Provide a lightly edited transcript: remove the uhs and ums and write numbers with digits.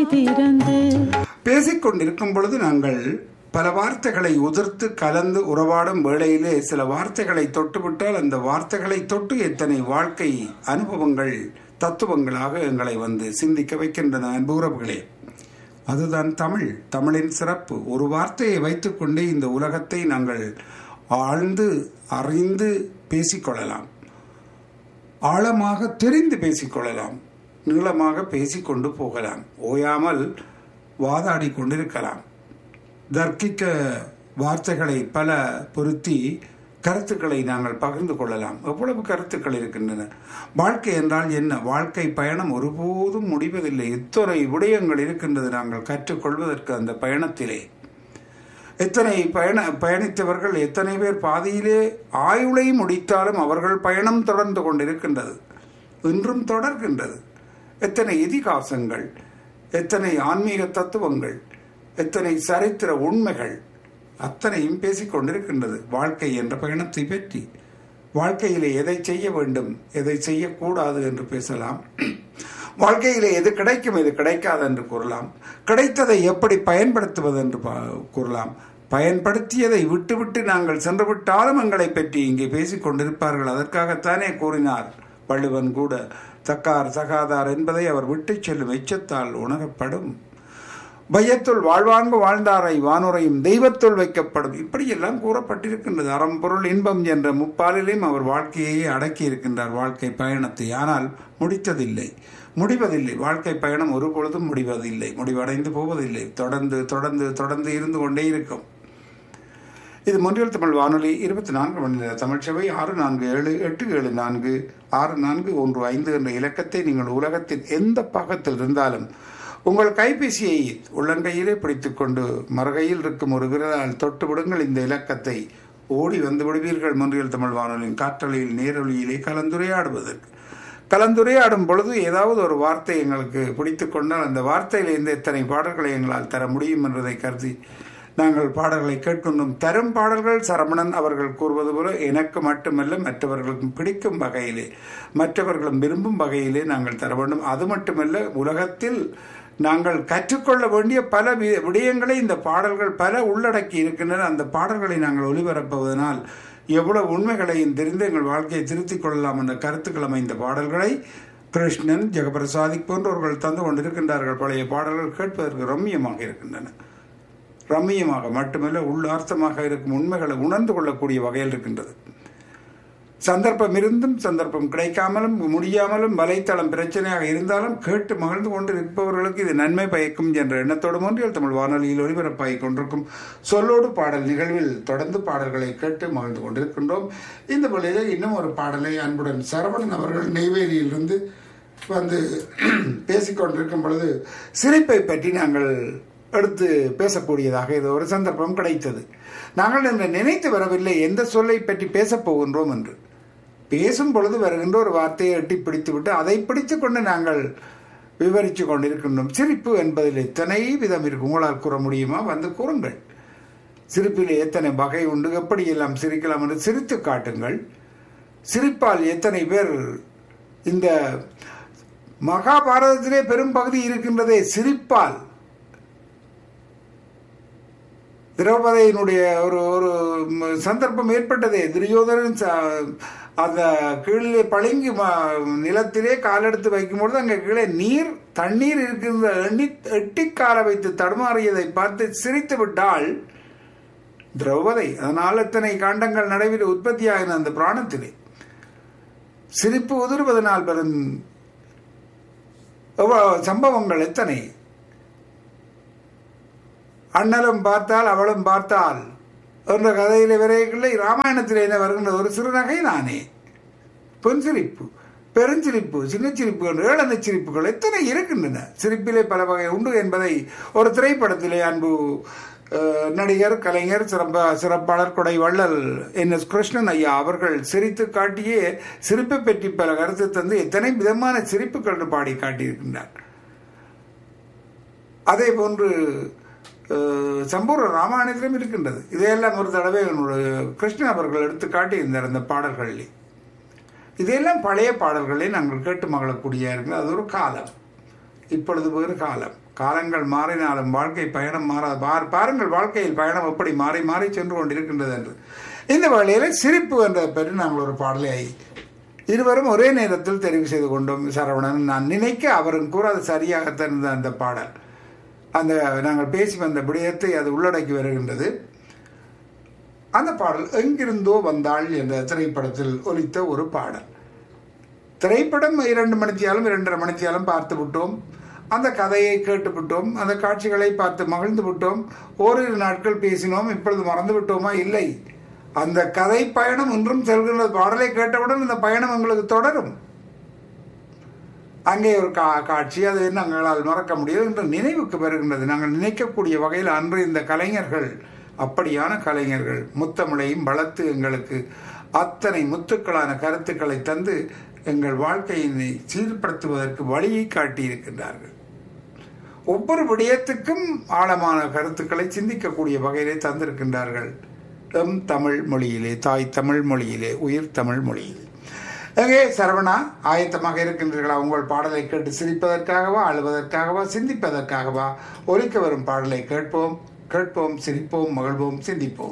திறந்து பேசிக்கொண்டிருக்கும் பொழுது நாங்கள் பல வார்த்தைகளை உதிர்த்து கலந்து உறவாடும் வேளையிலே சில வார்த்தைகளை தொட்டுவிட்டால் அந்த வார்த்தைகளை தொட்டு எத்தனை வாழ்க்கை அனுபவங்கள் தத்துவங்களாக எங்களை வந்து சிந்திக்க வைக்கின்றன அன்பு உறவுகளே. அதுதான் தமிழ், தமிழின் சிறப்பு. ஒரு வார்த்தையை வைத்துக்கொண்டே இந்த உலகத்தை நாங்கள் ஆழ்ந்து அறிந்து பேசிக்கொள்ளலாம், ஆழமாக தெரிந்து பேசிக்கொள்ளலாம், நீளமாக பேசிக்கொண்டு போகலாம், ஓயாமல் வாதாடி கொண்டிருக்கலாம், தர்க்கிக்க வார்த்தைகளை பல பொருத்தி கருத்துக்களை நாங்கள் பகிர்ந்து கொள்ளலாம். எவ்வளவு கருத்துக்கள் இருக்கின்றன. வாழ்க்கை என்றால் என்ன? வாழ்க்கை பயணம் ஒருபோதும் முடிவதில்லை. இத்தனை விடயங்கள் இருக்கின்றது நாங்கள் கற்றுக்கொள்வதற்கு. அந்த பயணத்திலே எத்தனை பயணித்தவர்கள், எத்தனை பேர் பாதியிலே ஆயுளை முடித்தாலும் அவர்கள் பயணம் தொடர்ந்து கொண்டிருக்கின்றது, இன்றும் தொடர்கின்றது. எத்தனை இதிகாசங்கள், எத்தனை ஆன்மீக தத்துவங்கள், எத்தனை சரித்திர உண்மைகள், அத்தனையும் பேசிக்கொண்டிருக்கின்றது வாழ்க்கை என்ற பயணத்தை பற்றி. வாழ்க்கையிலே எதை செய்ய வேண்டும், எதை செய்யக்கூடாது என்று பேசலாம். வாழ்க்கையிலே எது கிடைக்கும், எது கிடைக்காது என்று கூறலாம். கிடைத்ததை எப்படி பயன்படுத்துவது என்று கூறலாம். பயன்படுத்தியதை விட்டுவிட்டு நாங்கள் சென்று விட்டாலும் எங்களை பற்றி இங்கே பேசிக் கொண்டிருப்பார்கள். அதற்காகத்தானே கூறினார் வள்ளுவன் கூட, தக்கார் சகாதார் என்பதை அவர் விட்டு செல்லும் எச்சத்தால் உணரப்படும். வையத்துள் வாழ்வாங்கு வாழ்ந்தாரை வானுரையும் தெய்வத்துள் வைக்கப்படும். இப்படியெல்லாம் கூறப்பட்டிருக்கின்றது. அறம் பொருள் இன்பம் என்ற முப்பாலிலையும் அவர் வாழ்க்கையை அடக்கி இருக்கின்றார், வாழ்க்கை பயணத்தை. ஆனால் முடித்ததில்லை, முடிவதில்லை. வாழ்க்கை பயணம் ஒரு பொழுதும் முடிவதில்லை, முடிவடைந்து போவதில்லை. தொடர்ந்து தொடர்ந்து தொடர்ந்து இருந்து கொண்டே இருக்கும். இது மொன்றியல் தமிழ் வானொலி 24 மணி நேர தமிழ்ச்சபை 647874 6415 என்ற இலக்கத்தை நீங்கள் உலகத்தின் எந்த பாகத்தில் இருந்தாலும் உங்கள் கைபேசியை உள்ளங்கையிலே பிடித்துக்கொண்டு மறுகையில் இருக்கும் ஒரு விரலால் தொட்டு விடுங்கள். இந்த இலக்கத்தை ஓடி வந்து விடுவீர்கள். மொன்றியல் தமிழ் வானொலியின் காற்றலையில் நேரொலியிலே கலந்துரையாடுவதற்கு. கலந்துரையாடும் பொழுது ஏதாவது ஒரு வார்த்தை எங்களுக்கு பிடித்து கொண்டால் அந்த வார்த்தையிலிருந்து எத்தனை பாடல்களை எங்களால் தர முடியும் என்பதை கருதி நாங்கள் பாடல்களை கேட்கின்றோம். தரும் பாடல்கள் சரவணன் அவர்கள் கூறுவது போல எனக்கு மட்டுமல்ல, மற்றவர்களுக்கும் பிடிக்கும் வகையிலே, மற்றவர்களும் விரும்பும் வகையிலே நாங்கள் தர வேண்டும். அது மட்டுமல்ல, உலகத்தில் நாங்கள் கற்றுக்கொள்ள வேண்டிய பல விடயங்களை இந்த பாடல்கள் பல உள்ளடக்கி இருக்கின்றன. அந்த பாடல்களை நாங்கள் ஒளிபரப்புவதனால் எவ்வளவு உண்மைகளையும் தெரிந்து எங்கள் வாழ்க்கையை திருத்திக் கொள்ளலாம் என்ற கருத்துக்கள் அமைந்த பாடல்களை கிருஷ்ணன், ஜெகபிரசாதிக் போன்றவர்கள் தந்து கொண்டிருக்கின்றார்கள். பழைய பாடல்கள் கேட்பதற்கு ரம்மியமாக இருக்கின்றன. ரம்மியமாக மட்டுமல்ல, உள்ளார்த்தமாக இருக்கும் உண்மைகளை உணர்ந்து கொள்ளக்கூடிய வகையில் இருக்கின்றது. சந்தர்ப்பம் இருந்தும் சந்தர்ப்பம் கிடைக்காமலும் முடியாமலும் வலைத்தளம் பிரச்சனையாக இருந்தாலும் கேட்டு மகிழ்ந்து கொண்டு இருப்பவர்களுக்கு இது நன்மை பயக்கும் என்ற எண்ணத்தோடு மொன்றியல் தமிழ் வானொலியில் ஒலிபரப்பாகிக் கொண்டிருக்கும் சொல்லோடு பாடல் நிகழ்வில் தொடர்ந்து பாடல்களை கேட்டு மகிழ்ந்து கொண்டிருக்கின்றோம். இந்த வழியில் இன்னும் ஒரு பாடலை அன்புடன் சரவணன் அவர்கள் நெய்வேலியிலிருந்து வந்து பேசிக்கொண்டிருக்கும் பொழுது சிரிப்பை பற்றி நாங்கள் எடுத்து பேசக்கூடியதாக இது ஒரு சந்தர்ப்பம் கிடைத்தது. நாங்கள் என்று நினைத்து வரவில்லை எந்த சொல்லை பற்றி பேசப் போகின்றோம் என்று. பேசும் பொழுது வருகின்ற ஒரு வார்த்தையை எட்டி பிடித்துவிட்டு அதை பிடித்து கொண்டு நாங்கள் விவரித்து கொண்டிருக்கின்றோம். சிரிப்பு என்பதில் எத்தனை விதம் இருக்கு, உங்களால் கூற முடியுமா? வந்து கூறுங்கள். சிரிப்பில் எத்தனை வகை உண்டு, எப்படியெல்லாம் சிரிக்கலாம் என்று சிரித்து காட்டுங்கள். சிரிப்பால் எத்தனை பேர் இந்த மகாபாரதத்திலே பெரும் பகுதி இருக்கின்றதே சிரிப்பால். திரௌபதியினுடைய ஒரு ஒரு சந்தர்ப்பம் ஏற்பட்டதே. துரியோதனன் அந்த கீழே பளிங்கு நிலத்திலே காலெடுத்து வைக்கும்பொழுது அங்கே கீழே தண்ணீர் இருக்கின்ற எட்டி கால வைத்து தடுமாறியதை பார்த்து சிரித்து விட்டால் திரௌபதி. அதனால் எத்தனை காண்டங்கள் நடைபெற்று உற்பத்தியாகின அந்த புராணத்திலே. சிரிப்பு உதிர்வதனால் பெரும் சம்பவங்கள் எத்தனை. அண்ணலும் பார்த்தால் அவளும் பார்த்தால் என்ற கதையில வரையில்லை. ராமாயணத்தில் என்ன வருகின்ற ஒரு சிறு நகை நானே. பொன்சிரிப்பு, பெருஞ்சிரிப்பு, சின்னச்சிரிப்பு என்ற ஏழனை சிரிப்புகள் எத்தனை இருக்கின்றன. சிரிப்பிலே பல வகை உண்டு என்பதை ஒரு திரைப்படத்திலே அன்பு நடிகர், கலைஞர், சிறப்பாளர் கொடை வள்ளல் NS கிருஷ்ணன் ஐயா அவர்கள் சிரித்து காட்டியே சிரிப்பை பற்றி பல கருத்து தந்து எத்தனை விதமான சிரிப்புகள் பாடி காட்டியிருக்கின்றார். அதே போன்று சம்பூர்ண ராமாயணத்திலும் இருக்கின்றது. இதையெல்லாம் ஒரு தடவை கிருஷ்ணன் அவர்கள் எடுத்து காட்டியிருந்தார் அந்த பாடல்களில். இதையெல்லாம் பழைய பாடல்களை நாங்கள் கேட்டு மகளக்கூடிய இருக்கிறது. அது ஒரு காலம். இப்பொழுது வேறு காலம். காலங்கள் மாறினாலும் வாழ்க்கை பயணம் மாறாது. பாருங்கள் வாழ்க்கையில் பயணம் எப்படி மாறி மாறி சென்று கொண்டிருக்கின்றது என்று. இந்த வேளையில் சிரிப்பு என்ற பெயரில் நாங்கள் ஒரு பாடலை இருவரும் ஒரே நேரத்தில் தெரிவு செய்து கொண்டோம். சரவணன் நான் நினைக்க அவரும் கூட அது சரியாக தருந்த அந்த பாடல், அந்த நாங்கள் பேசி வந்த விடயத்தை அது உள்ளடக்கி வருகின்றது. அந்த பாடல் எங்கிருந்தோ வந்தாள் என்ற திரைப்படத்தில் ஒலித்த ஒரு பாடல். திரைப்படம் 2 மணித்தியாலும் 2.5 மணித்தியாலும் பார்த்து விட்டோம். அந்த கதையை கேட்டுவிட்டோம், அந்த காட்சிகளை பார்த்து மகிழ்ந்து விட்டோம். ஓரிரு நாட்கள் பேசினோம், இப்பொழுது மறந்து விட்டோமா? இல்லை, அந்த கதை பயணம் இன்றும் செல்கின்ற பாடலை கேட்டவுடன் இந்த பயணம் எங்களுக்கு தொடரும். அங்கே ஒரு காட்சி, அது நாங்களால் மறக்க முடியாது என்ற நினைவுக்கு வருகின்றது. நாங்கள் நினைக்கக்கூடிய வகையில் அன்று இந்த கலைஞர்கள் அப்படியான கலைஞர்கள் முத்தமிழையும் வளர்த்து எங்களுக்கு அத்தனை முத்துக்களான கருத்துக்களை தந்து எங்கள் வாழ்க்கையை சீர்படுத்துவதற்கு வழியை காட்டியிருக்கின்றார்கள். ஒவ்வொரு விடயத்துக்கும் ஆழமான கருத்துக்களை சிந்திக்கக்கூடிய வகையிலே தந்திருக்கின்றார்கள். எம் தமிழ் மொழியிலே, தாய் தமிழ் மொழியிலே, உயிர் தமிழ் மொழியிலே. எங்கே சரவணா, ஆயத்தமாக இருக்கின்றீர்களா? உங்கள் பாடலை கேட்டு சிரிப்பதற்காகவா, அழுவதற்காகவா, சிந்திப்பதற்காகவா? ஒலிக்க வரும் பாடலை கேட்போம், கேட்போம், சிரிப்போம், மகிழ்வோம், சிந்திப்போம்.